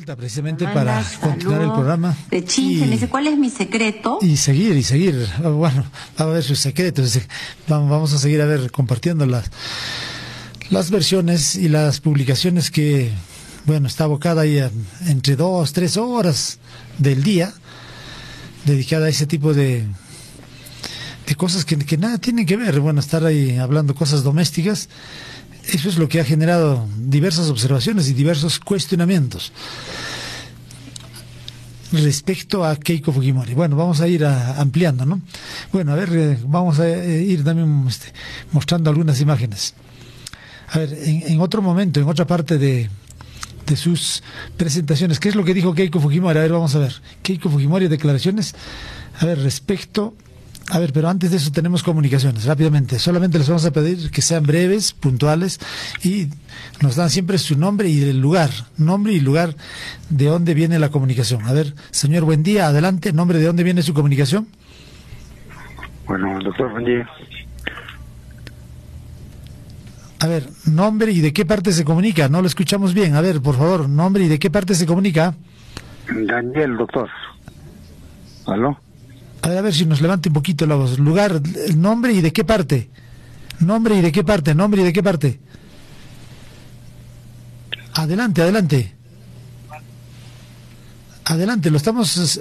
vuelta precisamente para continuar el programa. De Chinche, me dice, ¿cuál es mi secreto? Y seguir. Bueno, a ver sus secretos. Vamos a seguir compartiendo las versiones y las publicaciones que, bueno, está abocada ahí entre 2-3 horas del día, dedicada a ese tipo de cosas que nada tienen que ver. Bueno, estar ahí hablando cosas domésticas. Eso es lo que ha generado diversas observaciones y diversos cuestionamientos respecto a Keiko Fujimori. Bueno, vamos a ir ampliando, ¿no? Bueno, a ver, vamos a ir también mostrando algunas imágenes. A ver, en otro momento, en otra parte de sus presentaciones, ¿qué es lo que dijo Keiko Fujimori? A ver, vamos a ver. Keiko Fujimori, declaraciones. A ver, respecto... A ver, pero antes de eso tenemos comunicaciones, rápidamente. Solamente les vamos a pedir que sean breves, puntuales, y nos dan siempre su nombre y el lugar, de dónde viene la comunicación. A ver, señor, buen día, adelante, nombre de dónde viene su comunicación. Bueno, doctor, buen día. A ver, nombre y de qué parte se comunica, no lo escuchamos bien. A ver, por favor, nombre y de qué parte se comunica. Daniel, doctor. ¿Aló? A ver si nos levante un poquito la voz. Lugar, el nombre y de qué parte. Nombre y de qué parte. Adelante. Adelante, lo estamos...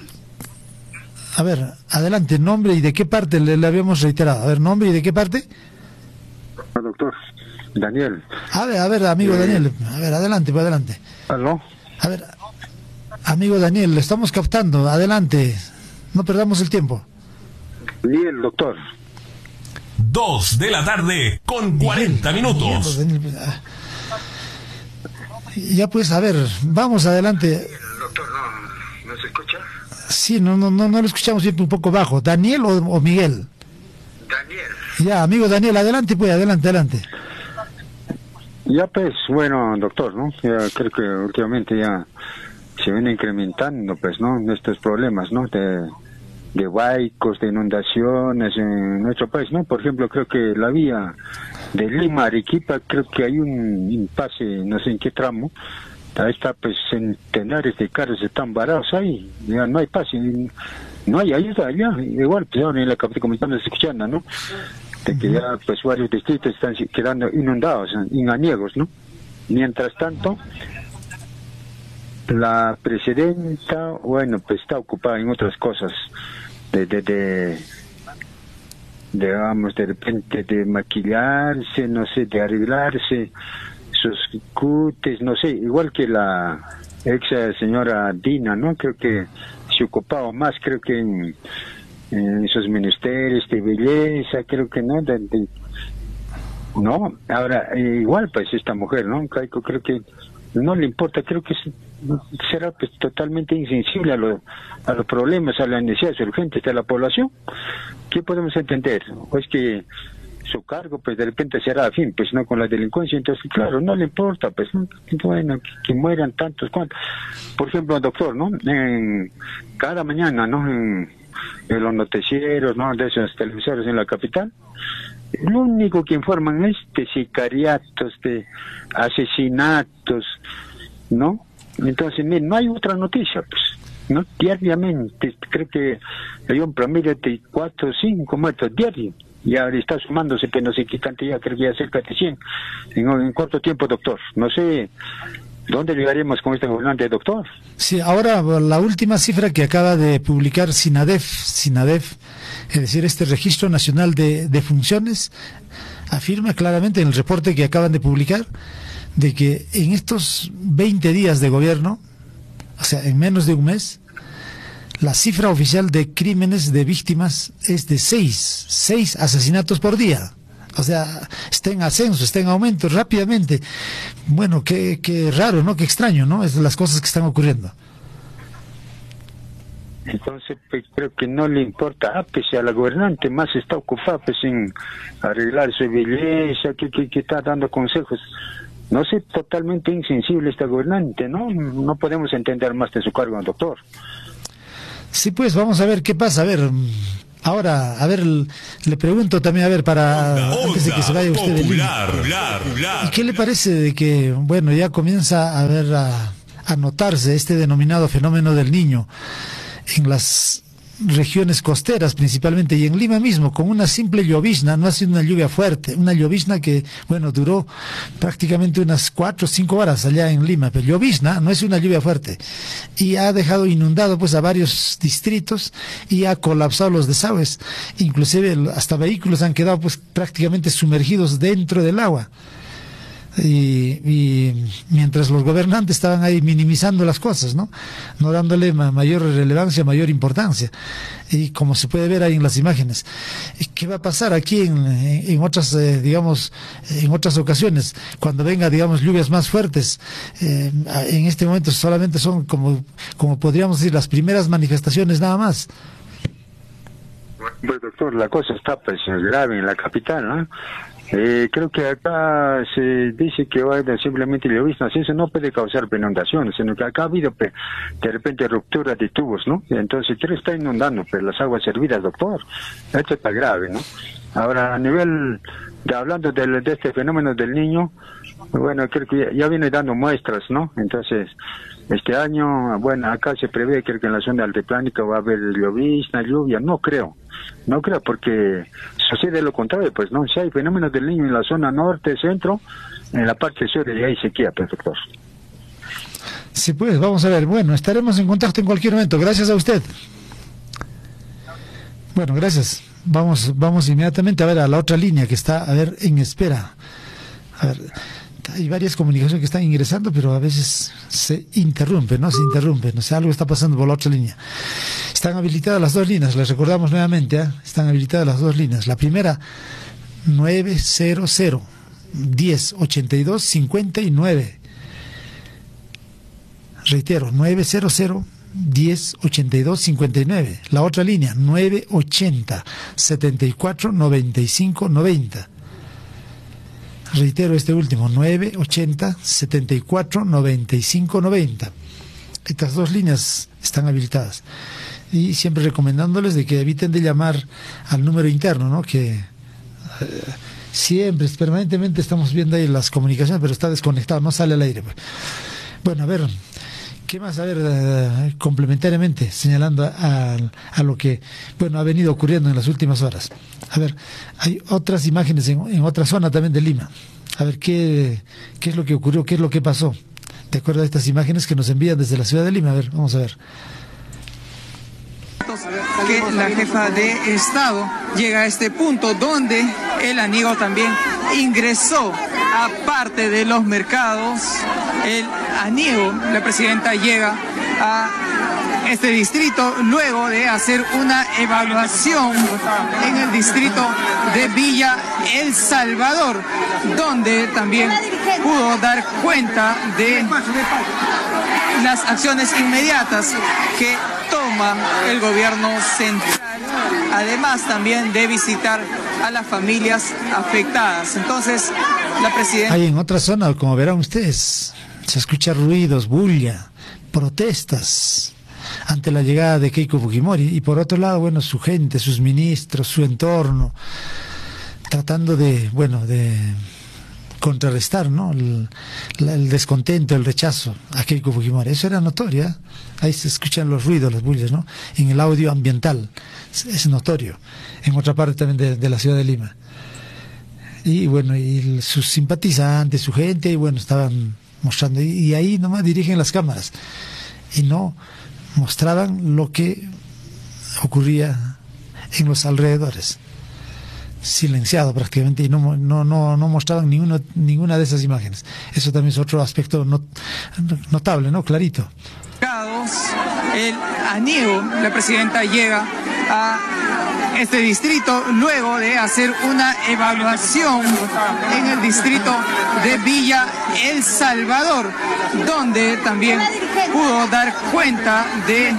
A ver, adelante, nombre y de qué parte le habíamos reiterado. A ver, nombre y de qué parte. Doctor, Daniel. A ver, amigo Daniel. A ver, adelante. ¿Aló? A ver, amigo Daniel, lo estamos captando. Adelante. No perdamos el tiempo. Daniel, doctor. 2 de la tarde con 40 minutos. Ya pues, a ver, vamos adelante. Doctor, ¿no se escucha? Sí, no lo escuchamos bien, un poco bajo. ¿Daniel o Miguel? Daniel. Ya, amigo Daniel, adelante pues, adelante. Ya pues, bueno, doctor, ¿no? Ya creo que últimamente ya se viene incrementando, pues, ¿no? Estos problemas, ¿no? De huaicos, de inundaciones en nuestro país, ¿no? Por ejemplo, creo que la vía de Lima a Arequipa, creo que hay un impasse, no sé en qué tramo. Ahí está, pues, centenares de carros están varados ahí, ya no hay pase, no hay ayuda allá. Igual, pues, ahora en la capital, como estamos escuchando, ¿no? De que ya, pues, varios distritos están quedando inundados, inaniegos, ¿no? Mientras tanto, la presidenta, bueno, pues está ocupada en otras cosas, digamos, de repente de maquillarse, no sé, de arreglarse sus cutes, no sé, igual que la ex señora Dina, ¿no? Creo que se ocupaba más, creo que en esos ministerios de belleza, creo que no, no, ahora igual pues esta mujer, ¿no? Keiko, creo que no le importa, creo que será pues totalmente insensible a los problemas, a las necesidades urgentes de la población. ¿Qué podemos entender? Pues que su cargo pues de repente será afín, pues no con la delincuencia, entonces claro, no le importa, pues ¿no? Bueno, que mueran tantos cuantos. Por ejemplo, doctor, ¿no? Cada mañana, ¿no? En los noticieros, ¿no? De esos televisores en la capital, lo único que informan es de sicariatos, de asesinatos, ¿no? Entonces, no hay otra noticia, pues, ¿no? Diariamente, creo que hay un promedio de 4 o 5 muertos diarios, y ahora está sumándose, pero no sé qué cantidad, creo que ya cerca de 100, en corto tiempo, doctor. No sé dónde llegaremos con este gobernante, doctor. Sí, ahora la última cifra que acaba de publicar SINADEF, es decir, este Registro Nacional de Funciones, afirma claramente en el reporte que acaban de publicar de que en estos 20 días de gobierno, o sea, en menos de un mes, la cifra oficial de crímenes de víctimas es de 6 asesinatos por día. O sea, está en ascenso, está en aumento rápidamente. Bueno, qué raro, ¿no? Qué extraño, ¿no? Es las cosas que están ocurriendo. Entonces, pues, creo que no le importa, pese a la gobernante, más está ocupada pues en arreglar su belleza, que está dando consejos. No sé, totalmente insensible esta gobernante, ¿no? No podemos entender más de su cargo, doctor. Sí, pues vamos a ver qué pasa. A ver, ahora, a ver, le pregunto también, a ver, antes de que se vaya usted de línea. ¿Y qué le parece de que, bueno, ya comienza a a notarse este denominado fenómeno del Niño en las regiones costeras principalmente, y en Lima mismo, con una simple llovizna, no ha sido una lluvia fuerte, una llovizna que, bueno, duró prácticamente unas 4 o 5 horas allá en Lima, pero llovizna no es una lluvia fuerte, y ha dejado inundado pues a varios distritos y ha colapsado los desagües, inclusive hasta vehículos han quedado pues prácticamente sumergidos dentro del agua. Y mientras los gobernantes estaban ahí minimizando las cosas, no dándole mayor relevancia, mayor importancia, y como se puede ver ahí en las imágenes, ¿qué va a pasar aquí en otras digamos, en otras ocasiones, cuando venga, digamos, lluvias más fuertes? En este momento solamente son como podríamos decir las primeras manifestaciones nada más. Pues doctor, la cosa está pues grave en la capital, ¿no? Creo que acá se dice que simplemente lloviznas, eso no puede causar inundaciones, sino que acá ha habido de repente ruptura de tubos, ¿no? Entonces, ¿qué está inundando? Pues las aguas servidas, doctor. Esto está grave, ¿no? Ahora, a nivel hablando de este fenómeno del Niño, bueno, creo que ya viene dando muestras, ¿no? Entonces, este año, bueno, acá se prevé que en la zona altiplánica va a haber llovizna, lluvia, no creo, porque sucede lo contrario, pues, ¿no? Si hay fenómenos del Niño en la zona norte, centro, en la parte sur ya hay sequía, pues, doctor. Sí, pues, vamos a ver, bueno, estaremos en contacto en cualquier momento, gracias a usted. Bueno, gracias. Vamos inmediatamente a ver a la otra línea que está, a ver, en espera. A ver, hay varias comunicaciones que están ingresando, pero a veces se interrumpen, ¿no? O sea, algo está pasando por la otra línea. Están habilitadas las dos líneas, les recordamos nuevamente, ¿eh? Están habilitadas las dos líneas. La primera, 900 1082 59. Reitero, 900 1082 59. La otra línea, 980 74 95 90. Reitero este último, 980 74 95 90. Estas dos líneas están habilitadas. Y siempre recomendándoles de que eviten de llamar al número interno, ¿no? Que siempre, permanentemente estamos viendo ahí las comunicaciones, pero está desconectado, no sale al aire. Bueno, a ver, ¿qué más? A ver, complementariamente, señalando a lo que, bueno, ha venido ocurriendo en las últimas horas. A ver, hay otras imágenes en otra zona también de Lima. A ver, ¿qué es lo que ocurrió? ¿Qué es lo que pasó? De acuerdo a estas imágenes que nos envían desde la ciudad de Lima. A ver, vamos a ver. Que la jefa de Estado llega a este punto donde el aniego también ingresó a parte de los mercados. El aniego, la presidenta llega a este distrito luego de hacer una evaluación en el distrito de Villa El Salvador, donde también pudo dar cuenta de las acciones inmediatas que toma el gobierno central, además también de visitar a las familias afectadas. Entonces, la presidenta... Hay en otra zona, como verán ustedes, se escuchan ruidos, bulla, protestas ante la llegada de Keiko Fujimori, y por otro lado, bueno, su gente, sus ministros, su entorno, tratando de, bueno, de contrarrestar, ¿no?, el descontento, el rechazo a Keiko Fujimori. Eso era notorio, ¿eh? Ahí se escuchan los ruidos, las bullas, ¿no? En el audio ambiental es notorio, en otra parte también de la ciudad de Lima. Y bueno, y sus simpatizantes, su gente, y bueno, estaban mostrando, y ahí nomás dirigen las cámaras, y no mostraban lo que ocurría en los alrededores, silenciado prácticamente, y no mostraban ninguna de esas imágenes. Eso también es otro aspecto notable, ¿no? Clarito. El aniego, la presidenta llega a este distrito luego de hacer una evaluación en el distrito de Villa El Salvador, donde también pudo dar cuenta de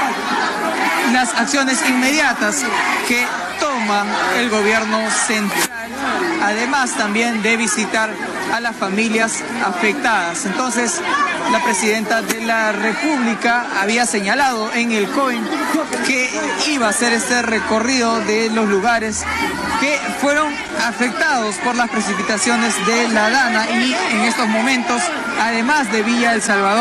las acciones inmediatas que toma el gobierno central, además también de visitar a las familias afectadas. Entonces, la presidenta de la República había señalado en el COEN que iba a hacer este recorrido de los lugares que fueron afectados por las precipitaciones de la Dana, y en estos momentos, además de Villa El Salvador,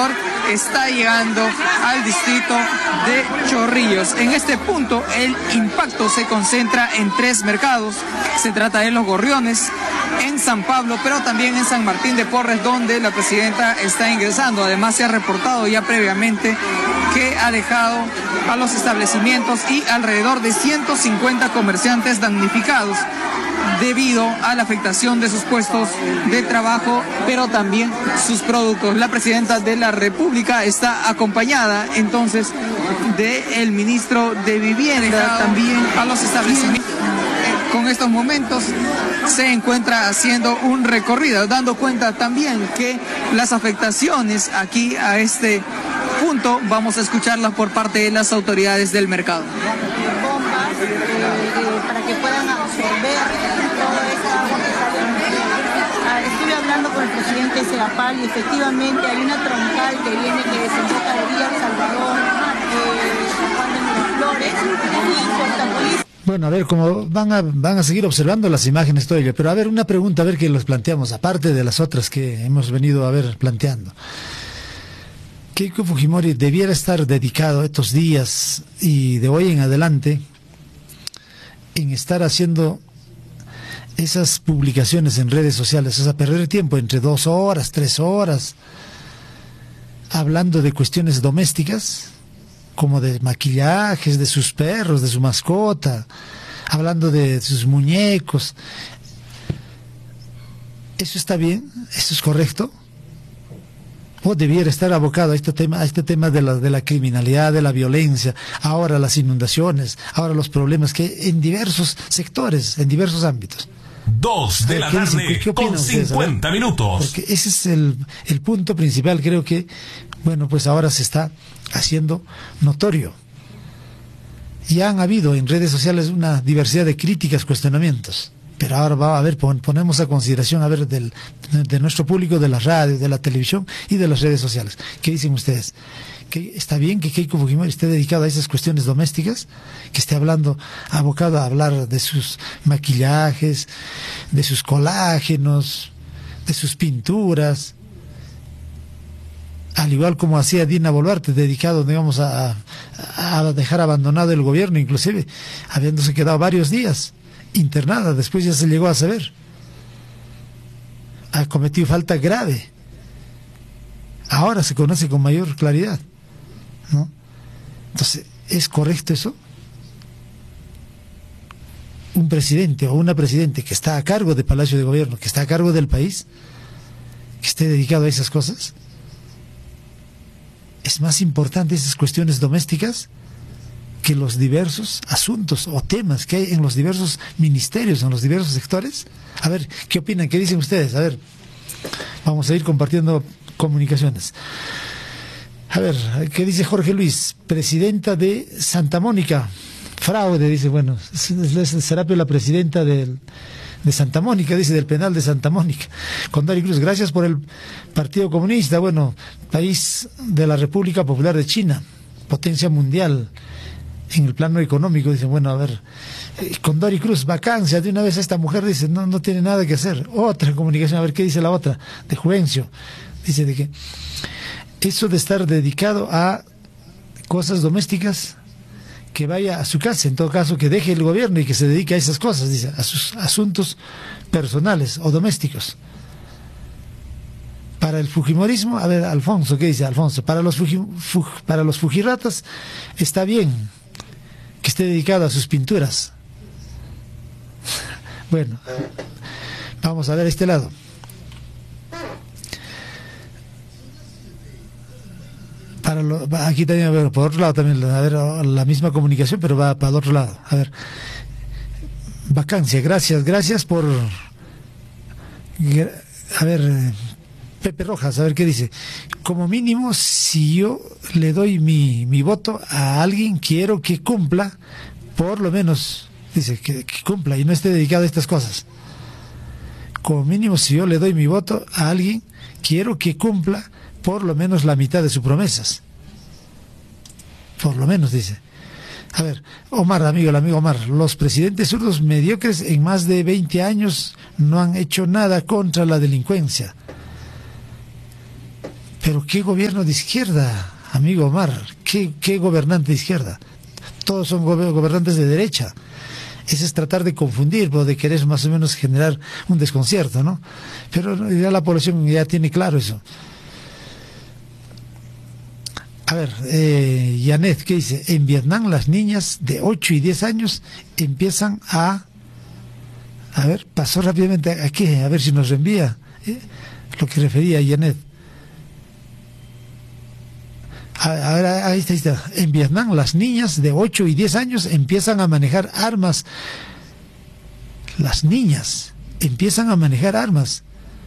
está llegando al distrito de Chorrillos. En este punto el impacto se concentra en 3 mercados. Se trata de Los Gorriones, en San Pablo, pero también en San Martín de Porres, donde la presidenta está ingresando. Además, se ha reportado ya previamente que ha dejado a los establecimientos y alrededor de 150 comerciantes damnificados debido a la afectación de sus puestos de trabajo, pero también sus productos. La presidenta de la República está acompañada entonces del ministro de Vivienda, también a los establecimientos. Con estos momentos se encuentra haciendo un recorrido, dando cuenta también que las afectaciones aquí a este punto vamos a escucharlas por parte de las autoridades del mercado. Bombas para que puedan absorber toda esa agua que sale. Estuve hablando con el presidente de Segapal y efectivamente hay una troncal que viene, que desemboca de Villa El Salvador, San Juan de Miraflores y Cortapoliz. Bueno, a ver, como van a seguir observando las imágenes todo ello, pero a ver, una pregunta, a ver que los planteamos, aparte de las otras que hemos venido a ver planteando. Keiko Fujimori debiera estar dedicado estos días y de hoy en adelante en estar haciendo esas publicaciones en redes sociales, o sea, perder tiempo entre 2 horas, 3 horas, hablando de cuestiones domésticas, como de maquillajes de sus perros, de su mascota, hablando de sus muñecos. ¿Eso está bien? ¿Eso es correcto? ¿O debiera estar abocado a este tema de la criminalidad, de la violencia, ahora las inundaciones, ahora los problemas que hay en diversos sectores, en diversos ámbitos? 2 de la tarde con 50 minutos. Porque ese es el punto principal, creo que, bueno, pues ahora se está haciendo notorio. Ya han habido en redes sociales una diversidad de críticas, cuestionamientos, pero ahora va a haber, ponemos a consideración, a ver, de nuestro público, de la radio, de la televisión y de las redes sociales. ¿Qué dicen ustedes? ¿Que está bien que Keiko Fujimori esté dedicado a esas cuestiones domésticas? Que esté abocado a hablar de sus maquillajes, de sus colágenos, de sus pinturas, al igual como hacía Dina Boluarte, dedicado, digamos, a dejar abandonado el gobierno, inclusive habiéndose quedado varios días internada, después ya se llegó a saber. Ha cometido falta grave. Ahora se conoce con mayor claridad, ¿no? Entonces, ¿es correcto eso? Un presidente o una presidente que está a cargo del Palacio de Gobierno, que está a cargo del país, que esté dedicado a esas cosas. ¿Es más importante esas cuestiones domésticas que los diversos asuntos o temas que hay en los diversos ministerios, en los diversos sectores? A ver, ¿qué opinan? ¿Qué dicen ustedes? A ver, vamos a ir compartiendo comunicaciones. A ver, ¿qué dice Jorge Luis? Presidenta de Santa Mónica. Fraude, dice, bueno, será la presidenta de Santa Mónica, dice, del penal de Santa Mónica. Condori Cruz, gracias por el Partido Comunista, bueno, país de la República Popular de China, potencia mundial en el plano económico, dice, bueno, a ver, Condori Cruz, vacancia de una vez a esta mujer, dice, no tiene nada que hacer. Otra comunicación, a ver, ¿qué dice la otra? De Juvencio, dice de que eso de estar dedicado a cosas domésticas, que vaya a su casa, en todo caso que deje el gobierno y que se dedique a esas cosas, dice, a sus asuntos personales o domésticos. Para el fujimorismo, a ver, Alfonso, ¿qué dice Alfonso? Para los fujirratas está bien que esté dedicado a sus pinturas. Bueno, vamos a ver este lado. Aquí también, a ver, por otro lado también, a ver, la misma comunicación, pero va para el otro lado. A ver, vacancia, gracias por... A ver, Pepe Rojas, a ver qué dice. Como mínimo, si yo le doy mi voto a alguien, quiero que cumpla, por lo menos, dice, que cumpla y no esté dedicado a estas cosas. Como mínimo, si yo le doy mi voto a alguien, quiero que cumpla por lo menos la mitad de sus promesas. Por lo menos, dice. A ver, Omar, el amigo Omar, los presidentes zurdos mediocres en más de 20 años no han hecho nada contra la delincuencia. Pero ¿qué gobierno de izquierda, amigo Omar? ¿Qué gobernante de izquierda? Todos son gobernantes de derecha. Ese es tratar de confundir, o de querer más o menos generar un desconcierto, ¿no? Pero ya la población ya tiene claro eso. A ver, Janet, ¿qué dice? En Vietnam las niñas de 8 y 10 años empiezan a ver, pasó rápidamente aquí, a ver si nos reenvía lo que refería Janet. Ahí está. En Vietnam las niñas de 8 y 10 años empiezan a manejar armas. Las niñas empiezan a manejar armas.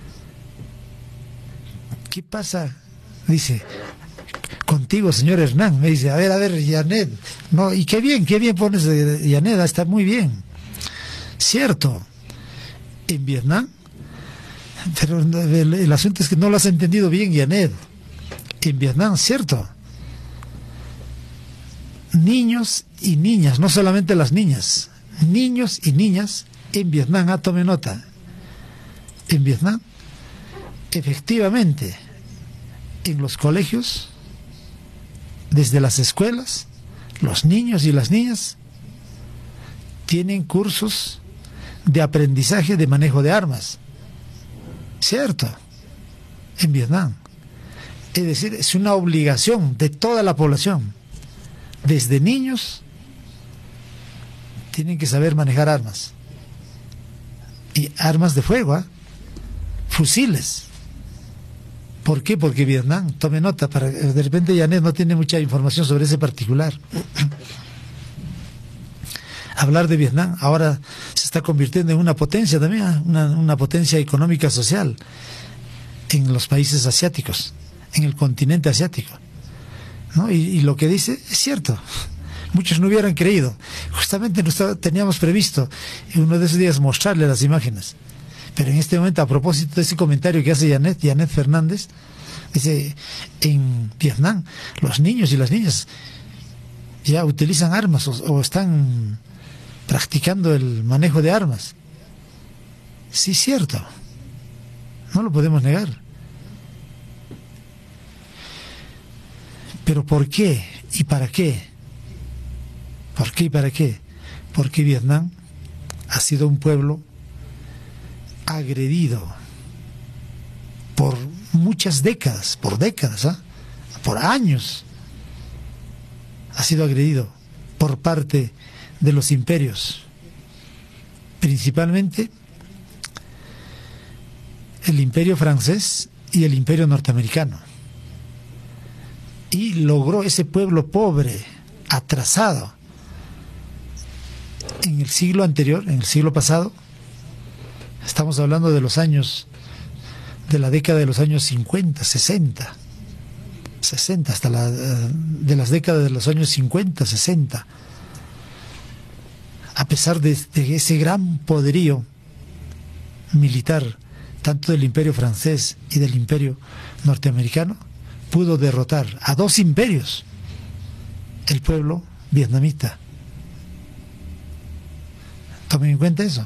¿Qué pasa? Dice, contigo, señor Hernán. Me dice, a ver, Janet. No, y qué bien pones, Janet, está muy bien. Cierto. En Vietnam, pero el asunto es que no lo has entendido bien, Janet. En Vietnam, cierto. Niños y niñas, no solamente las niñas, niños y niñas en Vietnam, tome nota. En Vietnam, efectivamente, en los colegios, desde las escuelas, los niños y las niñas tienen cursos de aprendizaje de manejo de armas. Cierto, en Vietnam. Es decir, es una obligación de toda la población. Desde niños tienen que saber manejar armas. Y armas de fuego, fusiles. ¿Por qué? Porque Vietnam, tome nota, de repente Janet no tiene mucha información sobre ese particular. Hablar de Vietnam ahora se está convirtiendo en una potencia también, una potencia económica social en los países asiáticos, en el continente asiático, ¿no? Y lo que dice es cierto. Muchos no hubieran creído. Justamente teníamos previsto uno de esos días mostrarle las imágenes. Pero en este momento, a propósito de ese comentario que hace Janet Fernández, dice, en Vietnam los niños y las niñas ya utilizan armas o están practicando el manejo de armas. Sí, cierto. No lo podemos negar. Pero ¿por qué? ¿Y para qué? ¿Por qué y para qué? Porque Vietnam ha sido un pueblo agredido por muchas décadas, por años. Ha sido agredido por parte de los imperios, principalmente el imperio francés y el imperio norteamericano. Y logró ese pueblo pobre, atrasado, en el siglo anterior, en el siglo pasado, estamos hablando de los años, de la década de los años 50, 60, hasta de las décadas de los años 50, 60. A pesar de ese gran poderío militar, tanto del imperio francés y del imperio norteamericano, pudo derrotar a dos imperios, el pueblo vietnamita. Tomen en cuenta eso.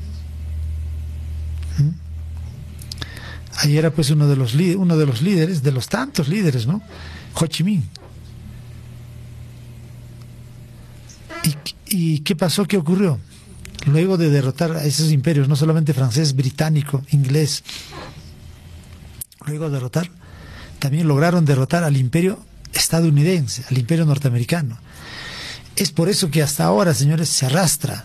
Ahí era pues uno de los líderes, de los tantos líderes, ¿no? Ho Chi Minh. ¿Y qué pasó? ¿Qué ocurrió? Luego de derrotar a esos imperios, no solamente francés, británico, inglés, luego de derrotar, también lograron derrotar al imperio estadounidense, al imperio norteamericano. Es por eso que hasta ahora, señores, se arrastra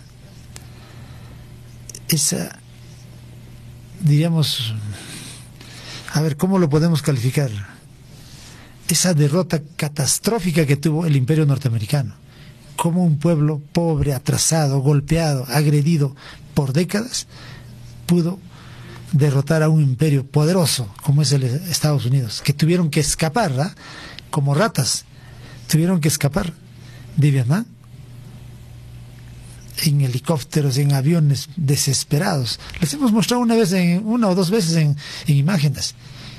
esa, diríamos, a ver, ¿cómo lo podemos calificar? Esa derrota catastrófica que tuvo el imperio norteamericano. Como un pueblo pobre, atrasado, golpeado, agredido por décadas, pudo derrotar a un imperio poderoso como es el Estados Unidos, que tuvieron que escapar, ¿verdad? Como ratas, tuvieron que escapar de Vietnam en helicópteros, en aviones, desesperados. Les hemos mostrado una o dos veces en imágenes,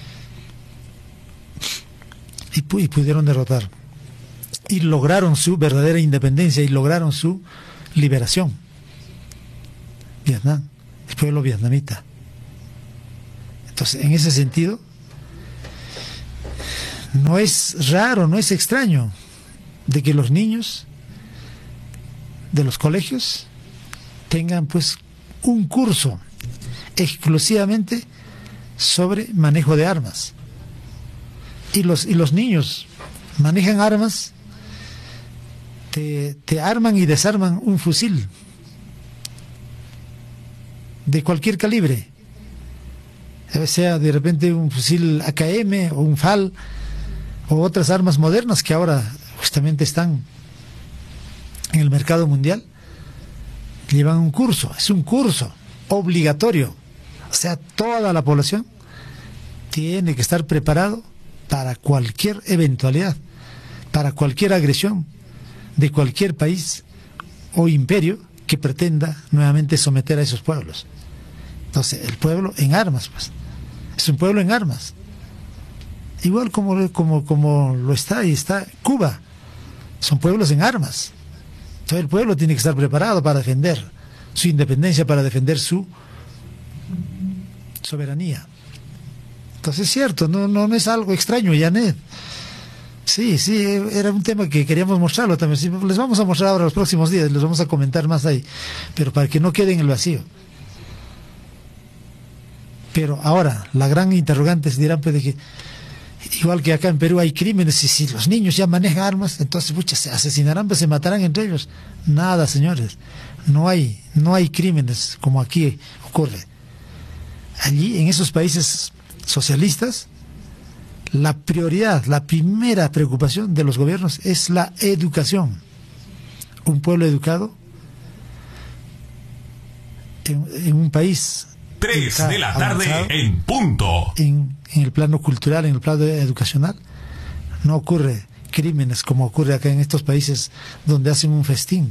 y pudieron derrotar y lograron su verdadera independencia y lograron su liberación. Vietnam, el pueblo vietnamita. Entonces, en ese sentido, No es raro, no es extraño de que los niños de los colegios tengan pues un curso exclusivamente sobre manejo de armas. Y los niños manejan armas, te arman y desarman un fusil de cualquier calibre, sea de repente un fusil AKM o un FAL o otras armas modernas que ahora justamente están en el mercado mundial. Llevan un curso, es un curso obligatorio, o sea, toda la población tiene que estar preparado para cualquier eventualidad, para cualquier agresión de cualquier país o imperio que pretenda nuevamente someter a esos pueblos. Entonces, el pueblo en armas, pues, es un pueblo en armas. Igual como lo está y está Cuba, son pueblos en armas. Todo el pueblo tiene que estar preparado para defender su independencia, para defender su soberanía. Entonces es cierto, no es algo extraño, Janet. Sí, era un tema que queríamos mostrarlo también. Sí, les vamos a mostrar ahora los próximos días, les vamos a comentar más ahí, pero para que no quede en el vacío. Pero ahora, la gran interrogante es, dirán, pues, de que igual que acá en Perú hay crímenes, y si los niños ya manejan armas, entonces se asesinarán, pues se matarán entre ellos. Nada, señores, no hay crímenes como aquí ocurre. Allí, en esos países socialistas, la prioridad, la primera preocupación de los gobiernos es la educación. Un pueblo educado en un país 3 de la tarde en punto. En el plano cultural, en el plano educacional, no ocurre crímenes como ocurre acá en estos países donde hacen un festín,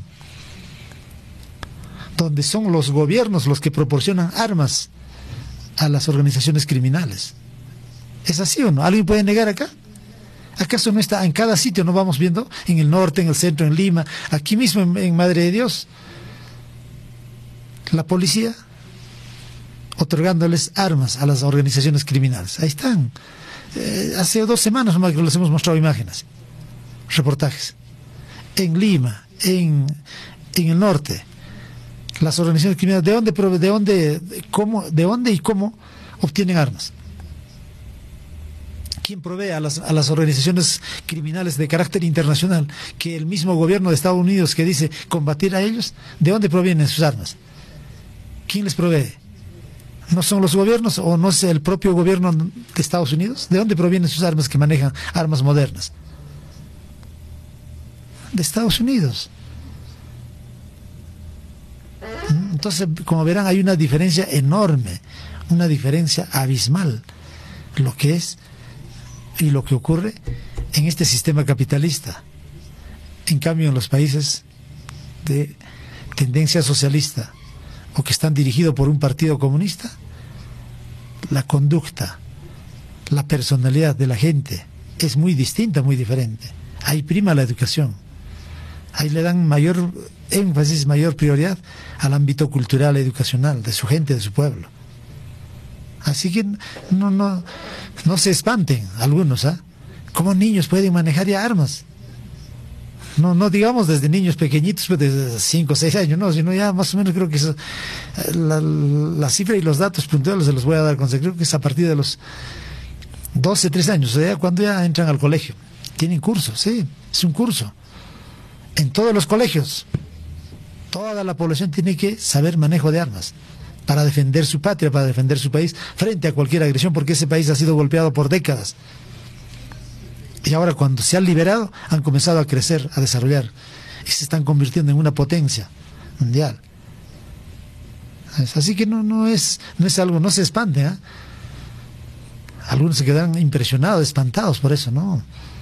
donde son los gobiernos los que proporcionan armas a las organizaciones criminales. ¿Es así o no? ¿Alguien puede negar acá? ¿Acaso no está en cada sitio? ¿No vamos viendo? En el norte, en el centro, en Lima, aquí mismo en Madre de Dios, la policía otorgándoles armas a las organizaciones criminales. Ahí están. Hace 2 semanas nomás que les hemos mostrado imágenes, reportajes. En Lima, en el norte, las organizaciones criminales, ¿de dónde y cómo obtienen armas? ¿Quién provee a las organizaciones criminales de carácter internacional, que el mismo gobierno de Estados Unidos que dice combatir a ellos? ¿De dónde provienen sus armas? ¿Quién les provee? ¿No son los gobiernos o no es el propio gobierno de Estados Unidos? ¿De dónde provienen sus armas que manejan armas modernas? De Estados Unidos. Entonces, como verán, hay una diferencia enorme, una diferencia abismal, lo que es y lo que ocurre en este sistema capitalista. En cambio, en los países de tendencia socialista o que están dirigidos por un partido comunista, la conducta, la personalidad de la gente es muy distinta, muy diferente. Ahí prima la educación. Ahí le dan mayor énfasis, mayor prioridad al ámbito cultural, educacional de su gente, de su pueblo. Así que no se espanten algunos, ¿ah? ¿Cómo niños pueden manejar ya armas? No digamos desde niños pequeñitos, pues desde 5 o 6 años, no, sino ya más o menos creo que eso, la cifra y los datos puntuales se los voy a dar con creo que es a partir de los 12, 13 años, o sea, cuando ya entran al colegio. Tienen cursos, sí, es un curso. En todos los colegios, toda la población tiene que saber manejo de armas para defender su patria, para defender su país frente a cualquier agresión, porque ese país ha sido golpeado por décadas. Y ahora cuando se han liberado, han comenzado a crecer, a desarrollar, y se están convirtiendo en una potencia mundial. Así que no es algo, no se espanten, ¿eh? Algunos se quedan impresionados, espantados por eso, ¿no?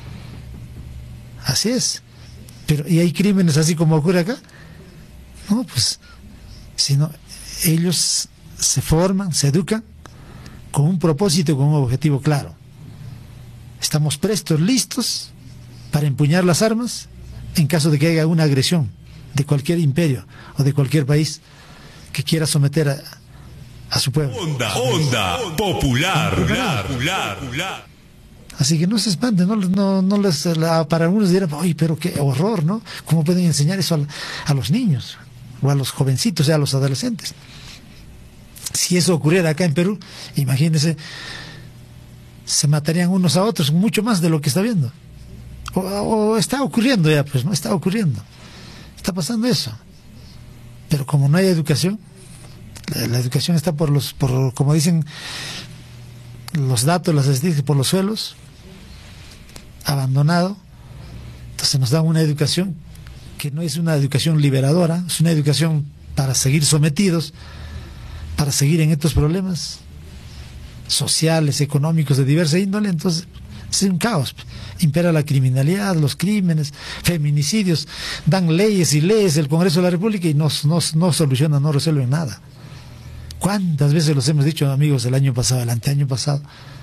Así es. Pero, ¿y hay crímenes así como ocurre acá? No, pues, sino ellos se forman, se educan con un propósito, con un objetivo claro. Estamos prestos, listos para empuñar las armas en caso de que haya una agresión de cualquier imperio o de cualquier país que quiera someter a su pueblo. Onda popular. Así que no se espanten, no les, para algunos dirán, oye, pero qué horror, ¿no? ¿Cómo pueden enseñar eso a los niños? O a los jovencitos, o sea, a los adolescentes. Si eso ocurriera acá en Perú, imagínense, se matarían unos a otros mucho más de lo que está viendo. O está ocurriendo ya, pues, ¿no? Está ocurriendo. Está pasando eso. Pero como no hay educación, la educación está por como dicen los datos, las estadísticas, por los suelos, abandonado. Entonces nos dan una educación que no es una educación liberadora, es una educación para seguir sometidos, para seguir en estos problemas sociales, económicos, de diversa índole. Entonces es un caos. Impera la criminalidad, los crímenes, feminicidios, dan leyes y leyes el Congreso de la República y no solucionan, no resuelven nada. ¿Cuántas veces los hemos dicho, amigos, el año pasado, el anteaño pasado?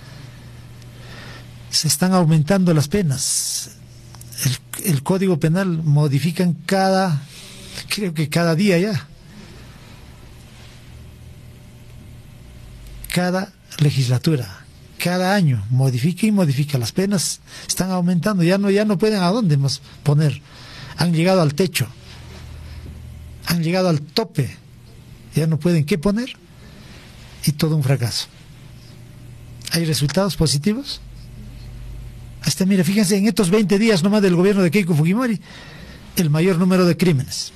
Se están aumentando las penas. El Código Penal modifican creo que cada día ya. Cada legislatura, cada año, modifica y modifica. Las penas están aumentando, ya no pueden a dónde más poner. Han llegado al techo, han llegado al tope, ya no pueden qué poner, y todo un fracaso. ¿Hay resultados positivos? Hasta, mira, fíjense, en estos 20 días nomás del gobierno de Keiko Fujimori, el mayor número de crímenes.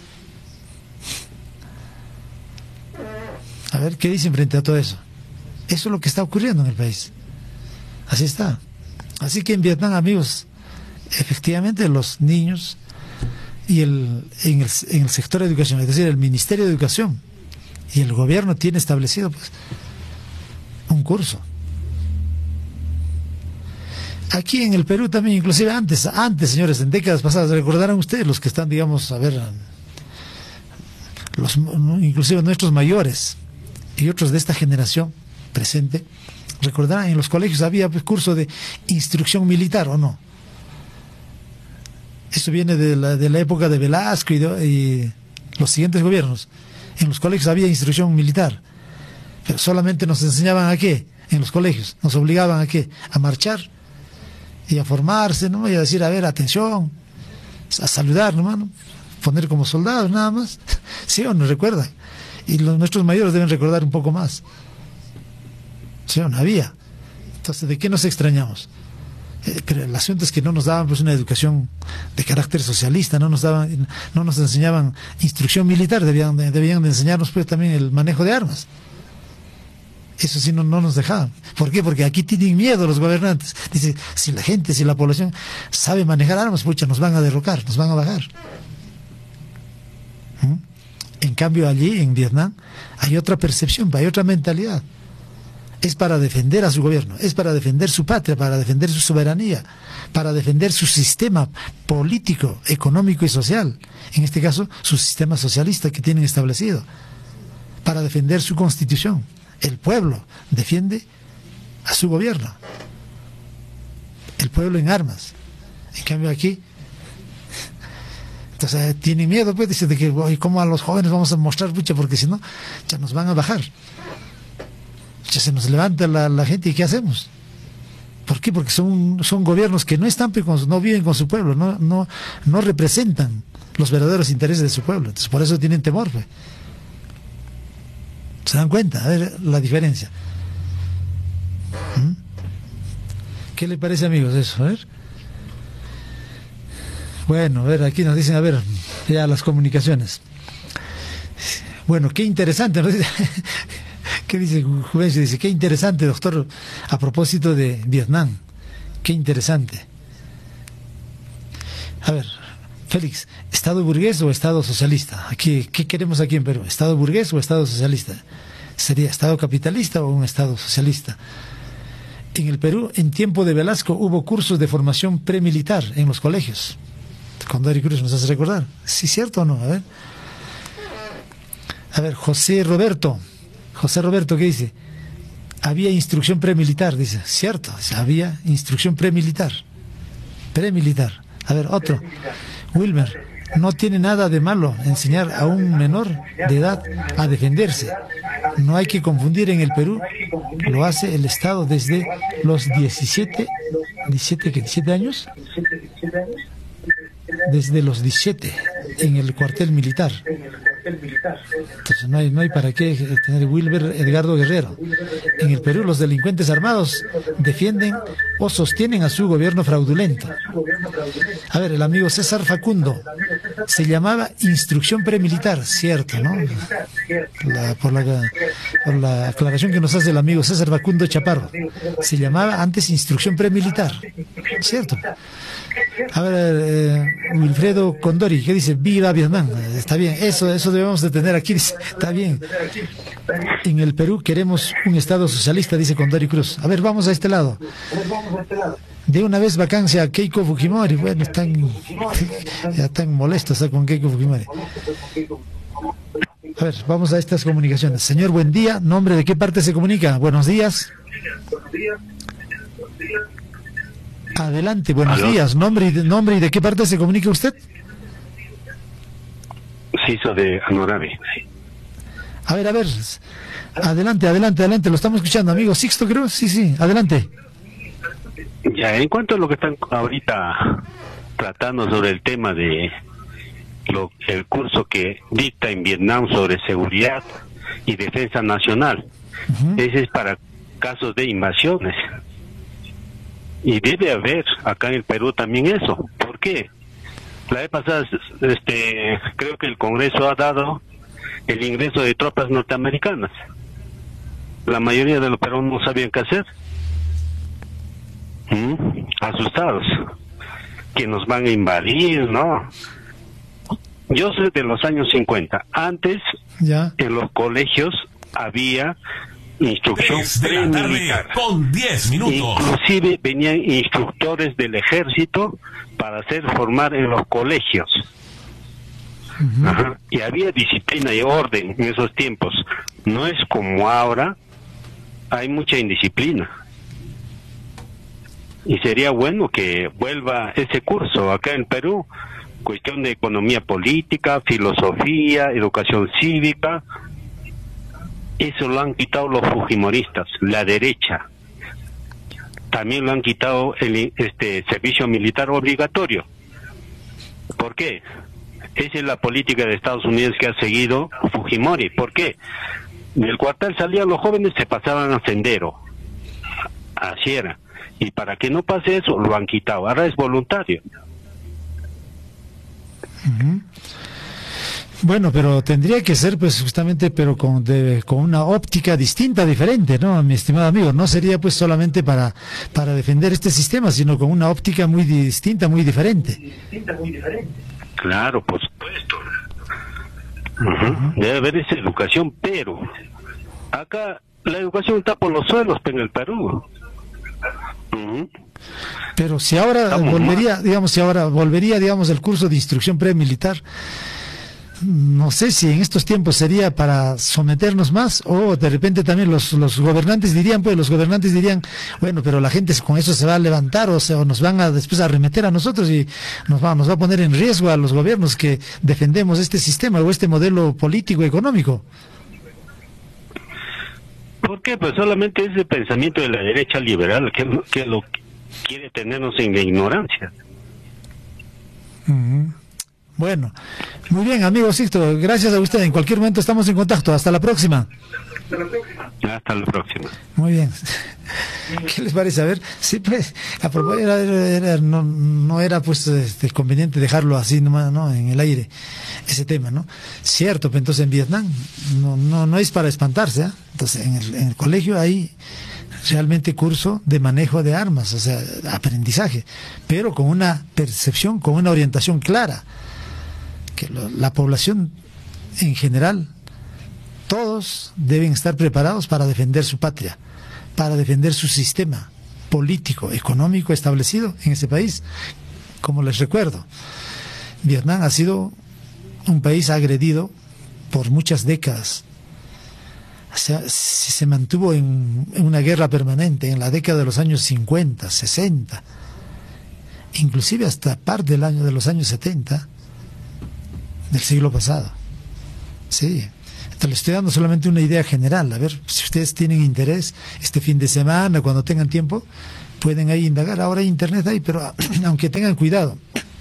A ver, ¿qué dicen frente a todo eso? Eso es lo que está ocurriendo en el país. Así está. Así que en Vietnam, amigos, efectivamente los niños y en el sector de educación, es decir, el Ministerio de Educación y el gobierno tiene establecido, pues, un curso. Aquí en el Perú también, inclusive antes, señores, en décadas pasadas, recordarán ustedes, los que están, digamos, a ver, inclusive nuestros mayores y otros de esta generación presente, recordarán, en los colegios había, pues, curso de instrucción militar, ¿o no? Eso viene de la época de Velasco y los siguientes gobiernos. En los colegios había instrucción militar, pero solamente nos enseñaban a qué, en los colegios, nos obligaban a qué, a marchar y a formarse, ¿no? Y a decir, a ver, atención, a saludar, ¿no? Poner como soldados, nada más. ¿Sí o no recuerdan? Y nuestros mayores deben recordar un poco más. ¿Sí o no? Había. Entonces, ¿de qué nos extrañamos? Pero el asunto es que no nos daban, pues, una educación de carácter socialista, no nos enseñaban instrucción militar, debían de enseñarnos, pues, también el manejo de armas. Eso sí no nos dejaban. ¿Por qué? Porque aquí tienen miedo los gobernantes. Dice, si la población sabe manejar armas, pucha, nos van a derrocar, nos van a bajar. En cambio, allí en Vietnam hay otra percepción, hay otra mentalidad. Es para defender a su gobierno, es para defender su patria, para defender su soberanía, para defender su sistema político, económico y social. En este caso, su sistema socialista que tienen establecido, para defender su constitución. El pueblo defiende a su gobierno, el pueblo en armas. En cambio aquí, entonces tienen miedo, pues, dice, de que, oye, ¿cómo a los jóvenes vamos a mostrar, pucha? Porque si no, ya nos van a bajar, ya se nos levanta la gente. ¿Y qué hacemos? ¿Por qué? Porque son gobiernos que no están, no viven con su pueblo, no representan los verdaderos intereses de su pueblo. Entonces por eso tienen temor, pues. ¿Se dan cuenta? A ver la diferencia. ¿Qué le parece, amigos, eso? A ver. Bueno, a ver, aquí nos dicen, a ver, ya las comunicaciones. Bueno, qué interesante, ¿no? ¿Qué dice Juvencio? Dice, qué interesante, doctor, a propósito de Vietnam. Qué interesante. A ver, Félix, ¿Estado burgués o Estado socialista? ¿Qué queremos aquí en Perú? ¿Estado burgués o Estado socialista? ¿Sería Estado capitalista o un Estado socialista? En el Perú, en tiempo de Velasco, hubo cursos de formación premilitar en los colegios. Condori Cruz nos hace recordar. ¿Sí, cierto o no? A ver, José Roberto, ¿qué dice? Había instrucción premilitar, dice. Cierto, había instrucción premilitar. A ver, otro. Wilmer, no tiene nada de malo enseñar a un menor de edad a defenderse No hay que confundir, en el Perú lo hace el Estado desde los 17 años, desde los 17 en el cuartel militar. Entonces no hay para qué tener Wilber Edgardo Guerrero. En el Perú los delincuentes armados defienden o sostienen a su gobierno fraudulento. A ver, el amigo César Facundo, se llamaba instrucción premilitar, cierto, ¿no? Por la aclaración que nos hace el amigo César Facundo Chaparro, se llamaba antes instrucción premilitar, cierto. A ver, Wilfredo Condori, ¿qué dice? Viva Vietnam. Está bien, eso debemos de tener aquí, dice. Está bien. En el Perú queremos un Estado socialista, dice Condori Cruz. A ver, vamos a este lado. De una vez vacancia a Keiko Fujimori. Bueno, ya están molestos con Keiko Fujimori. A ver, vamos a estas comunicaciones. Señor, buen día. ¿Nombre de qué parte se comunica? Buenos días. Adelante, buenos días. ¿Nombre y de qué parte se comunica usted? Ciso de Anorabe. A ver. Adelante. Lo estamos escuchando, amigo Sixto, creo. Sí, adelante. Ya, en cuanto a lo que están ahorita tratando sobre el tema de el curso que dicta en Vietnam sobre seguridad y defensa nacional, ese es para casos de invasiones. Y debe haber acá en el Perú también eso. ¿Por qué? La vez pasada, creo que el Congreso ha dado el ingreso de tropas norteamericanas. La mayoría de los peruanos no sabían qué hacer. Asustados. Que nos van a invadir, ¿no? Yo soy de los años 50. Antes, en los colegios había instrucción premilitar. Con 10 minutos. Inclusive venían instructores del ejército para formar en los colegios. Y había disciplina y orden en esos tiempos. No es como ahora, hay mucha indisciplina. Y sería bueno que vuelva ese curso acá en Perú, cuestión de economía política, filosofía, educación cívica. Eso lo han quitado los fujimoristas, la derecha. También lo han quitado el servicio militar obligatorio. ¿Por qué? Esa es la política de Estados Unidos que ha seguido Fujimori. ¿Por qué? Del cuartel salían los jóvenes, se pasaban a sendero. Así era. Y para que no pase eso, lo han quitado. Ahora es voluntario. Bueno, pero tendría que ser, pues, justamente, pero con una óptica distinta, diferente, ¿no, mi estimado amigo? No sería, pues, solamente para defender este sistema, sino con una óptica muy distinta, muy diferente. Claro, por supuesto. Debe haber esa educación, pero acá la educación está por los suelos en el Perú. Pero si ahora volvería, digamos, el curso de instrucción premilitar, no sé si en estos tiempos sería para someternos más, o de repente también los gobernantes dirían, bueno, pero la gente con eso se va a levantar, o nos van a después a arremeter a nosotros y nos va a poner en riesgo a los gobiernos que defendemos este sistema o este modelo político económico. ¿Por qué? Pues solamente es el pensamiento de la derecha liberal que lo quiere tenernos en la ignorancia. Bueno, muy bien, amigo Sixto, gracias a usted. En cualquier momento estamos en contacto. Hasta la próxima. Hasta la próxima. Muy bien. ¿Qué les parece? A ver, sí, pues, a propósito, no era pues conveniente dejarlo así nomás, ¿no? En el aire, ese tema, ¿no? Cierto, pero entonces en Vietnam no es para espantarse, ¿eh? Entonces en el colegio hay realmente curso de manejo de armas, o sea, aprendizaje, pero con una percepción, con una orientación clara, que la población en general, todos deben estar preparados para defender su patria, para defender su sistema político, económico establecido en ese país. Como les recuerdo, Vietnam ha sido un país agredido por muchas décadas. O sea, se mantuvo en una guerra permanente en la década de los años 50, 60, inclusive hasta parte de los años 70 del siglo pasado. Sí, Te le estoy dando solamente una idea general. A ver, si ustedes tienen interés, este fin de semana, cuando tengan tiempo, pueden ahí indagar. Ahora hay internet ahí, pero aunque tengan cuidado.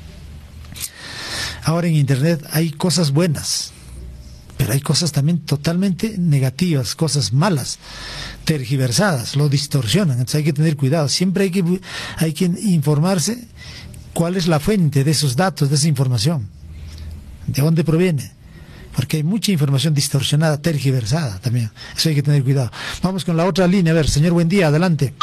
Ahora en internet hay cosas buenas, pero hay cosas también totalmente negativas, cosas malas, tergiversadas, lo distorsionan. Entonces hay que tener cuidado. Siempre hay que informarse cuál es la fuente de esos datos, de esa información, de dónde proviene, porque hay mucha información distorsionada, tergiversada también. Eso hay que tener cuidado. Vamos con la otra línea. A ver, señor, buen día, adelante.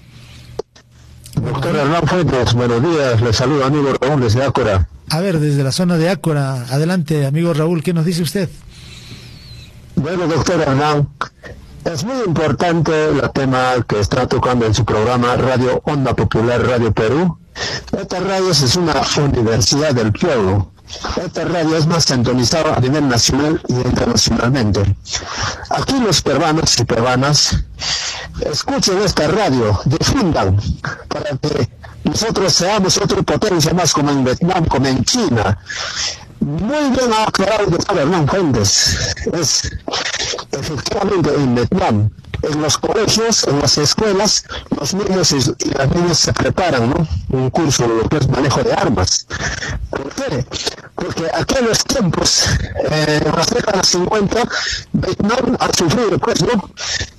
Doctor Hernán Fuentes, buenos días, le saluda amigo Raúl desde Ácora. A ver, desde la zona de Ácora, adelante, amigo Raúl, ¿qué nos dice usted? Bueno, doctor Hernán, es muy importante el tema que está tocando en su programa Radio Onda Popular Radio Perú. Esta radio es una universidad del pueblo. Esta radio es más sintonizada a nivel nacional y internacionalmente. Aquí los peruanos y peruanas escuchen esta radio, difundan, para que nosotros seamos otra potencia más como en Vietnam, como en China. Muy bien ha aclarado el doctor Hernán Fuentes. Es efectivamente en Vietnam, en los colegios, en las escuelas, los niños y las niñas se preparan, ¿no? Un curso de lo que es manejo de armas. ¿Por qué? Porque aquí en los tiempos, en las décadas 50, Vietnam ha sufrido, pues, ¿no?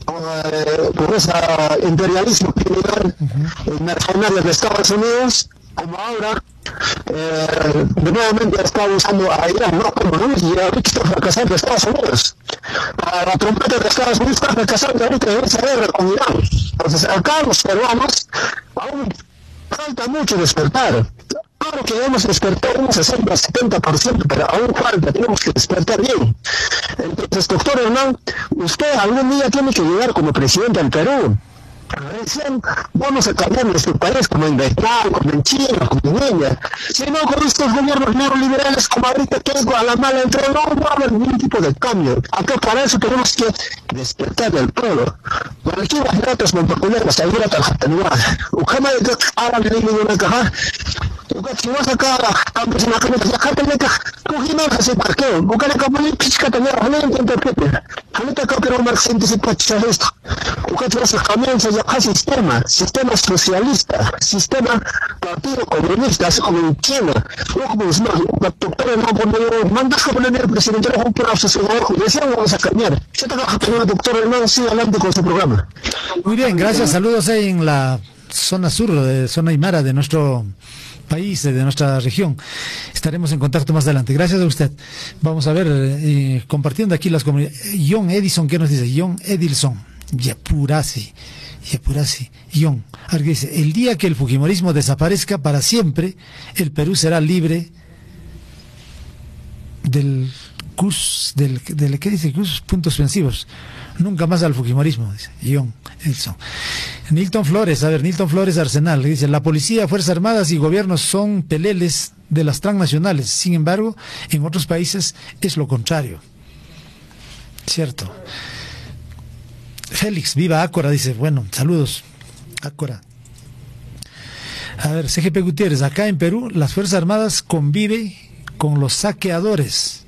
Por ese imperialismo criminal mercenario de Estados Unidos, como ahora, nuevamente está usando a Irán, ¿no? Como no, y ahorita está fracasando Estados Unidos. La trompeta de Estados Unidos está fracasando ahorita en esa guerra con Irán. Entonces, acá los peruanos aún falta mucho despertar. Claro que hemos despertado un 60-70%, pero aún falta, tenemos que despertar bien. Entonces, doctor Hernán, usted algún día tiene que llegar como presidente del Perú. Recién vamos a cambiar nuestro país como en Vietnam, como en China, como en India. Si no, con estos gobiernos neoliberales como ahorita tengo a la mala entrada, no va a haber ningún tipo de cambio. Acá para eso tenemos que despertar del pueblo. Por aquí las ratas montacuneras, ahí la tarjeta nueva. Ujama de ahora le digo una caja. Si vas acá a campos en la camioneta, ya acá te metas, cogimos ese parqueo. Buscar acá por el pisca también, a ver, interprete. Ahorita acá pero marxista se puede echar esto. Buscar los camiones, ya acá sistema socialista, sistema partido comunista, así como en China. No como los más, doctores no ponen, mandas a poner el presidente de un plazo, su ojo, y decían vamos a cambiar. Yo te vas a tener doctor Hernán, sigue adelante con su programa. Muy bien, gracias, saludos ahí en la zona sur, de zona aymara de nuestro país, de nuestra región. Estaremos en contacto más adelante. Gracias a usted. Vamos a ver, compartiendo aquí las comunidades. John Edison, ¿qué nos dice? John Edilson, Yapurasi, John. A ver qué dice. El día que el fujimorismo desaparezca para siempre, el Perú será libre del CUS, ¿qué dice? CUS, puntos suspensivos. Nunca más al fujimorismo, dice John Edison. Nilton Flores, a ver, Nilton Flores Arsenal, dice, la policía, Fuerzas Armadas y gobiernos son peleles de las transnacionales, sin embargo, en otros países es lo contrario. Cierto. Félix, viva Ácora, dice, bueno, saludos, Ácora. A ver, CGP Gutiérrez, acá en Perú, las Fuerzas Armadas convive con los saqueadores,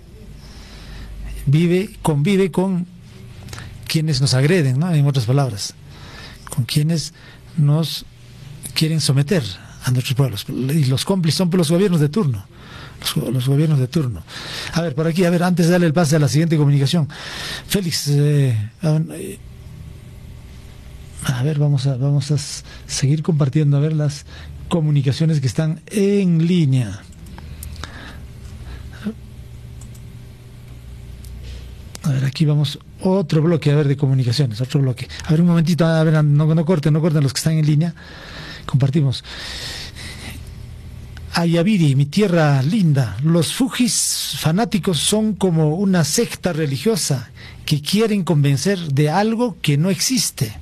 convive con quienes nos agreden, ¿no? En otras palabras, con quienes nos quieren someter a nuestros pueblos. Y los cómplices son los gobiernos de turno. Los gobiernos de turno. A ver, por aquí, a ver, antes de darle el pase a la siguiente comunicación. Félix, a ver, vamos a seguir compartiendo, a ver las comunicaciones que están en línea. A ver, aquí vamos, otro bloque, a ver, de comunicaciones, otro bloque. A ver, un momentito, a ver, no corten los que están en línea. Compartimos. Ayaviri, mi tierra linda, los fujis fanáticos son como una secta religiosa que quieren convencer de algo que no existe.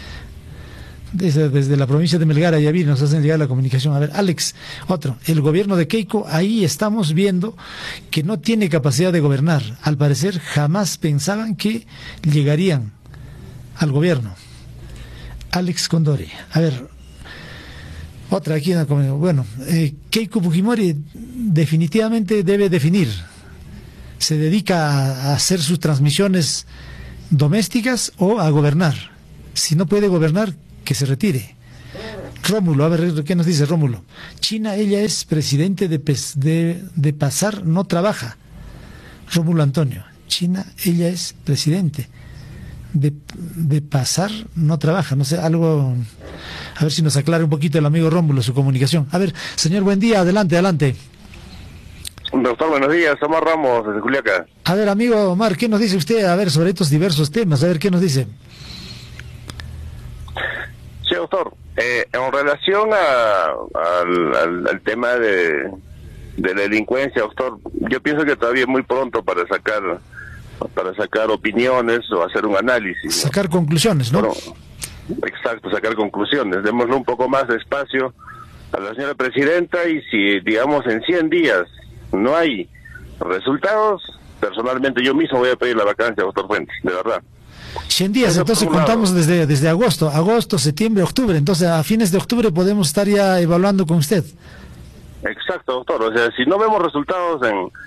Desde la provincia de Melgar, Ayaviri, nos hacen llegar la comunicación. A ver, Alex, otro. El gobierno de Keiko, ahí estamos viendo que no tiene capacidad de gobernar. Al parecer, jamás pensaban que llegarían al gobierno. Alex Condori. A ver, otra aquí. Bueno, Keiko Fujimori definitivamente debe definir ¿Se dedica a hacer sus transmisiones domésticas o a gobernar? Si no puede gobernar, que se retire. Rómulo, a ver, ¿qué nos dice Rómulo? China, ella es presidente de pasar, no trabaja. Rómulo Antonio, China, ella es presidente de pasar, no trabaja. No sé, algo, a ver si nos aclara un poquito el amigo Rómulo su comunicación. A ver, señor, buen día, adelante. Doctor, buenos días, Omar Ramos, desde Juliaca. A ver, amigo Omar, ¿qué nos dice usted, a ver, sobre estos diversos temas? A ver, ¿qué nos dice? Sí, doctor, en relación al tema de la delincuencia, doctor, yo pienso que todavía es muy pronto para sacar opiniones o hacer un análisis. Sacar conclusiones, ¿no? Bueno, exacto, sacar conclusiones. Démosle un poco más de espacio a la señora presidenta, y si, digamos, en 100 días no hay resultados, personalmente yo mismo voy a pedir la vacancia, doctor Fuentes, de verdad. 100 días, entonces contamos desde agosto, septiembre, octubre. Entonces a fines de octubre podemos estar ya evaluando con usted. Exacto, doctor. O sea, si no vemos resultados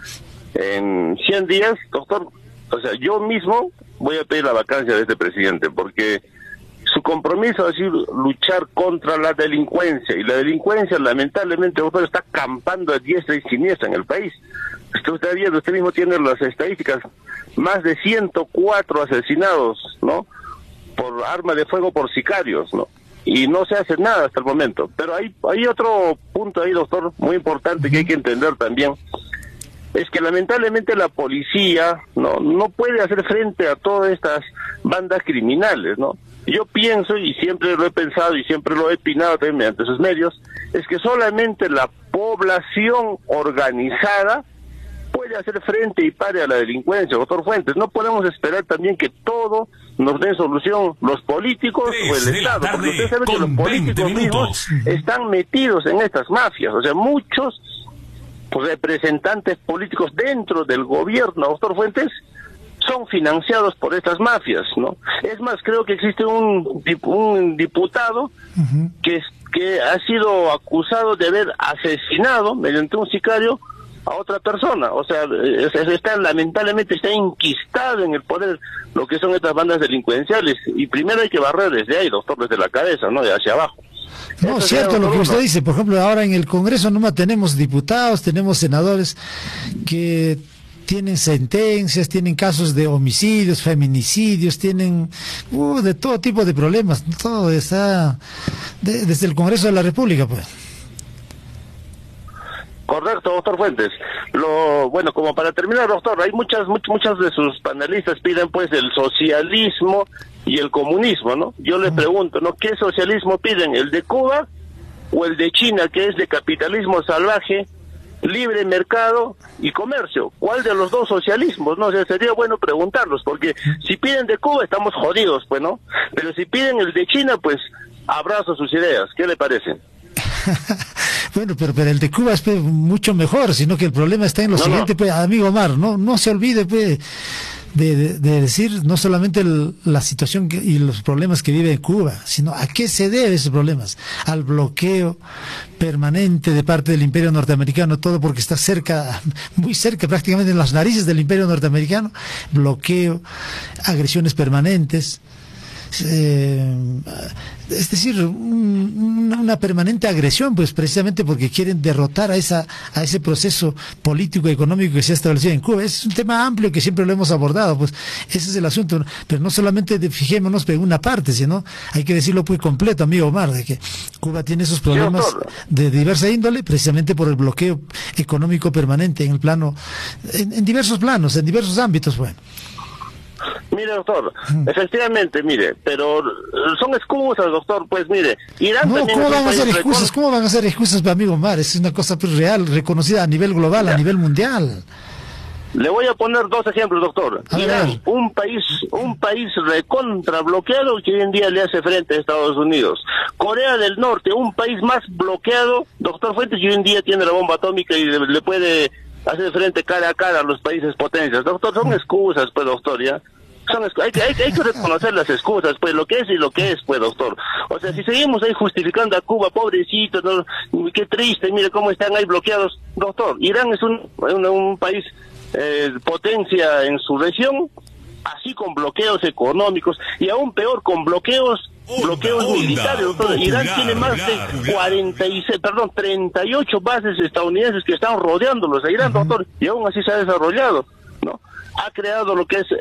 en 100 días, doctor, o sea, yo mismo voy a pedir la vacancia de este presidente, porque su compromiso ha sido luchar contra la delincuencia, y la delincuencia lamentablemente, doctor, está campando a diestra y siniestra en el país. Usted mismo tiene las estadísticas, más de 104 asesinados, ¿no?, por arma de fuego por sicarios, ¿no?, y no se hace nada hasta el momento. Pero hay otro punto ahí, doctor, muy importante que hay que entender también, es que lamentablemente la policía no puede hacer frente a todas estas bandas criminales, ¿no? Yo pienso, y siempre lo he pensado y siempre lo he opinado también mediante sus medios, es que solamente la población organizada puede hacer frente y pare a la delincuencia, doctor Fuentes. No podemos esperar también que todo nos den solución los políticos o el Estado, porque usted sabe que los políticos mismos están metidos en estas mafias. O sea, muchos representantes políticos dentro del gobierno, doctor Fuentes, son financiados por estas mafias, ¿no? Es más, creo que existe un diputado que ha sido acusado de haber asesinado mediante un sicario a otra persona. O sea, lamentablemente está enquistado en el poder lo que son estas bandas delincuenciales, y primero hay que barrer desde ahí, doctor, desde la cabeza, ¿no?, de hacia abajo. No, es cierto lo que usted dice. Por ejemplo, ahora en el Congreso nomás tenemos diputados, tenemos senadores que tienen sentencias, tienen casos de homicidios, feminicidios, tienen de todo tipo de problemas. Todo está desde el Congreso de la República, pues. Correcto, doctor Fuentes. Bueno, como para terminar, doctor, hay muchas de sus panelistas piden pues el socialismo y el comunismo, ¿no? Yo le pregunto, ¿no?, ¿qué socialismo piden? ¿El de Cuba o el de China, que es de capitalismo salvaje, libre mercado y comercio? ¿Cuál de los dos socialismos? No, o sea, sería bueno preguntarlos, porque si piden de Cuba estamos jodidos, pues, ¿no? Pero si piden el de China, pues abrazo sus ideas. ¿Qué le parece? Bueno, pero el de Cuba es mucho mejor, sino que el problema está en lo siguiente, pues, amigo Omar, no se olvide, pues, de decir no solamente la situación y los problemas que vive Cuba, sino a qué se debe esos problemas. Al bloqueo permanente de parte del Imperio norteamericano, todo porque está cerca, muy cerca, prácticamente en las narices del Imperio norteamericano. Bloqueo, agresiones permanentes, es decir, una permanente agresión, pues precisamente porque quieren derrotar a ese proceso político y económico que se ha establecido en Cuba. Es un tema amplio que siempre lo hemos abordado, pues ese es el asunto, pero no solamente fijémonos en una parte, sino hay que decirlo muy completo, amigo Omar, de que Cuba tiene esos problemas de diversa índole precisamente por el bloqueo económico permanente en el plano, en diversos planos, en diversos ámbitos, bueno. Mire, doctor, efectivamente, mire, pero son excusas, doctor, pues mire, Irán también ¿cómo van a hacer excusas? ¿Cómo van a hacer excusas, amigo Omar? Es una cosa pues real, reconocida a nivel global, a nivel mundial. Le voy a poner dos ejemplos, doctor. Irán, un país recontra bloqueado que hoy en día le hace frente a Estados Unidos. Corea del Norte, un país más bloqueado, doctor Fuentes, que hoy en día tiene la bomba atómica y le puede hacer frente cara a cara a los países potencias. Doctor, son excusas, pues, doctor, ya. Hay que reconocer las excusas, pues lo que es y lo que es, pues, doctor. O sea, si seguimos ahí justificando a Cuba, pobrecito, ¿no? Qué triste, mire cómo están ahí bloqueados. Doctor, Irán es un país potencia en su región, así con bloqueos económicos, y aún peor con bloqueos militares, doctor. Irán tiene más de 38 bases estadounidenses que están rodeándolos a Irán, doctor, y aún así se ha desarrollado, ¿no? Ha creado lo que es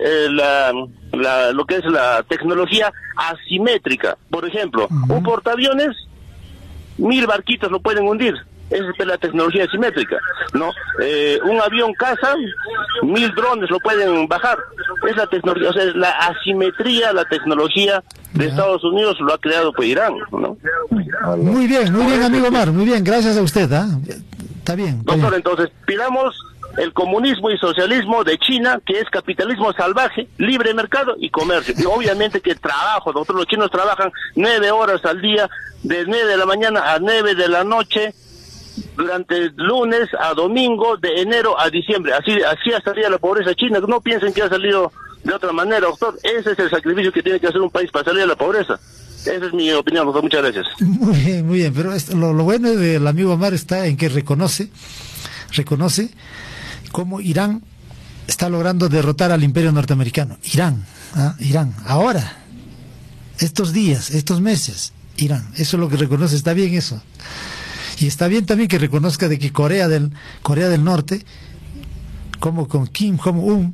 la tecnología asimétrica. Por ejemplo, un portaaviones, 1000 barquitos lo pueden hundir. Esa es la tecnología asimétrica, ¿no? Un avión caza, 1000 drones lo pueden bajar. Es la tecnología, o sea, es la asimetría, la tecnología de Estados Unidos lo ha creado pues Irán, ¿no? Muy bien, amigo Omar, muy bien, gracias a usted, Está bien. Doctor, entonces, pidamos el comunismo y socialismo de China, que es capitalismo salvaje, libre mercado y comercio. Y obviamente que trabajo, doctor, los chinos trabajan 9 horas al día, de 9 de la mañana a 9 de la noche, durante lunes a domingo, de enero a diciembre. Así ha salido la pobreza china. No piensen que ha salido de otra manera, doctor. Ese es el sacrificio que tiene que hacer un país para salir de la pobreza. Esa es mi opinión, doctor. Muchas gracias. Muy bien. Pero lo bueno del amigo Omar está en que reconoce cómo Irán está logrando derrotar al imperio norteamericano. Irán. Ahora, estos días, estos meses, Irán. Eso es lo que reconoce. Está bien eso. Y está bien también que reconozca de que Corea del Norte, como con Kim Jong-un,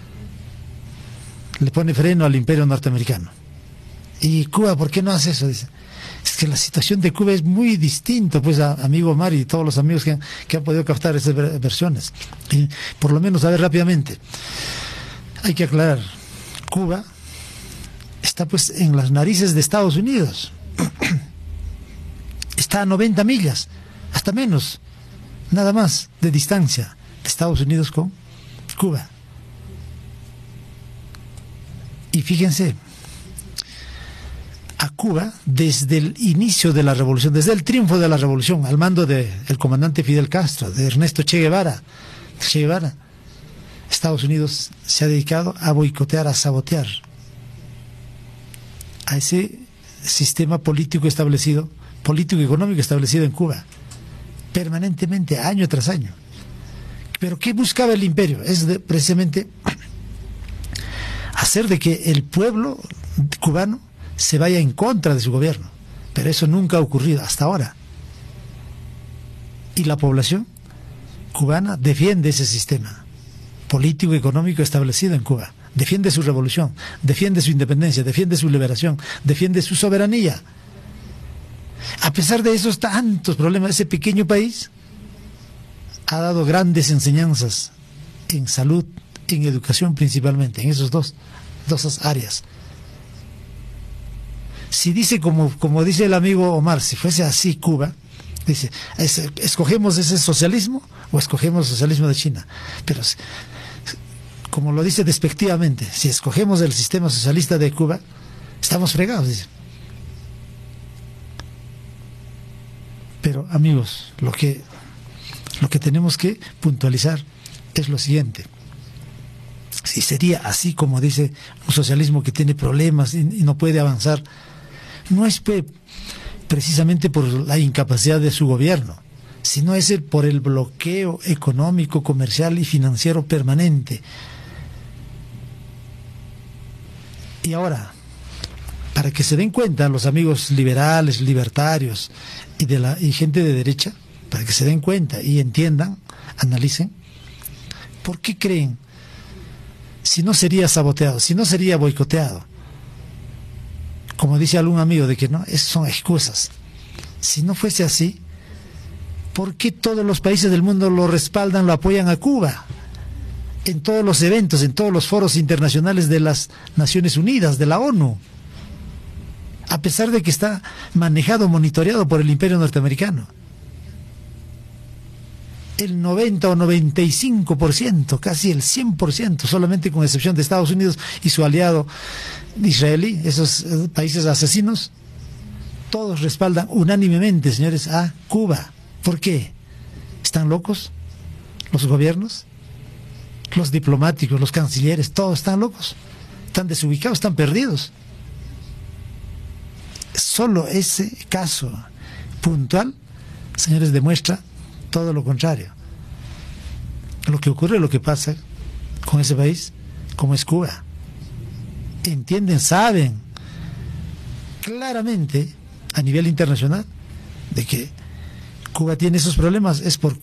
le pone freno al imperio norteamericano. Y Cuba, ¿por qué no hace eso? Dice, es que la situación de Cuba es muy distinta, pues, amigo Omar y todos los amigos que han podido captar esas versiones. Y por lo menos, a ver rápidamente, hay que aclarar, Cuba está pues en las narices de Estados Unidos. Está a 90 millas, hasta menos, nada más, de distancia de Estados Unidos con Cuba. Y fíjense, a Cuba, desde el inicio de la revolución, desde el triunfo de la revolución, al mando del comandante Fidel Castro, de Ernesto Che Guevara, Estados Unidos se ha dedicado a boicotear, a sabotear a ese sistema político y económico establecido en Cuba, permanentemente, año tras año. Pero ¿qué buscaba el imperio? Es precisamente hacer de que el pueblo cubano se vaya en contra de su gobierno. Pero eso nunca ha ocurrido hasta ahora. Y la población cubana defiende ese sistema político y económico establecido en Cuba. Defiende su revolución, defiende su independencia, defiende su liberación, defiende su soberanía. A pesar de esos tantos problemas, ese pequeño país ha dado grandes enseñanzas en salud, en educación principalmente, en esos dos áreas. Si dice, como dice el amigo Omar, si fuese así Cuba, dice, ¿escogemos ese socialismo o escogemos el socialismo de China? Pero, como lo dice despectivamente, si escogemos el sistema socialista de Cuba, estamos fregados, dice. Pero, amigos, lo que tenemos que puntualizar es lo siguiente. Si sería así como dice un socialismo que tiene problemas y no puede avanzar, no es precisamente por la incapacidad de su gobierno, sino es por el bloqueo económico, comercial y financiero permanente. Y ahora, para que se den cuenta los amigos liberales, libertarios y gente de derecha, para que se den cuenta y entiendan, analicen, ¿por qué creen? Si no sería saboteado, si no sería boicoteado, como dice algún amigo, de que no, son excusas. Si no fuese así, ¿por qué todos los países del mundo lo respaldan, lo apoyan a Cuba? En todos los eventos, en todos los foros internacionales de las Naciones Unidas, de la ONU, a pesar de que está manejado, monitoreado por el imperio norteamericano. El 90 o 95%, casi el 100%, solamente con excepción de Estados Unidos y su aliado israelí, esos países asesinos, todos respaldan unánimemente, señores, a Cuba. ¿Por qué? ¿Están locos los gobiernos? Los diplomáticos, los cancilleres, todos están locos. están desubicados, están perdidos. Solo ese caso puntual, señores, demuestra todo lo contrario. Lo que ocurre, lo que pasa con ese país, como es Cuba. Entienden, saben claramente a nivel internacional de que Cuba tiene esos problemas, es por